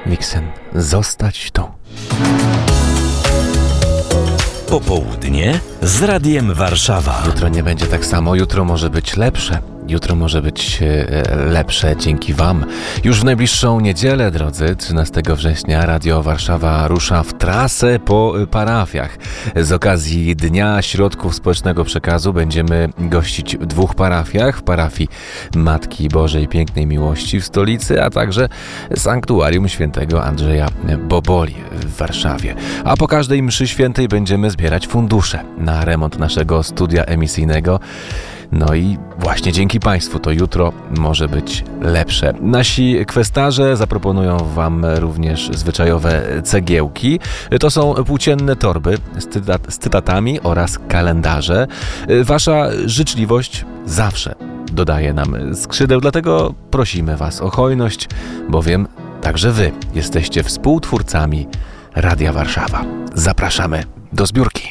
Nixon, zostać tu. Popołudnie z Radiem Warszawa. Jutro nie będzie tak samo, jutro może być lepsze. Jutro może być lepsze dzięki Wam. Już w najbliższą niedzielę, drodzy, 13 września Radio Warszawa rusza w trasę po parafiach. Z okazji Dnia Środków Społecznego Przekazu będziemy gościć w 2 parafiach. W parafii Matki Bożej Pięknej Miłości w stolicy, a także Sanktuarium Świętego Andrzeja Boboli w Warszawie. A po każdej mszy świętej będziemy zbierać fundusze na remont naszego studia emisyjnego. No i właśnie dzięki Państwu to jutro może być lepsze. Nasi kwestarze zaproponują Wam również zwyczajowe cegiełki. To są płócienne torby z cytatami oraz kalendarze. Wasza życzliwość zawsze dodaje nam skrzydeł, dlatego prosimy Was o hojność, bowiem także Wy jesteście współtwórcami Radia Warszawa. Zapraszamy do zbiórki.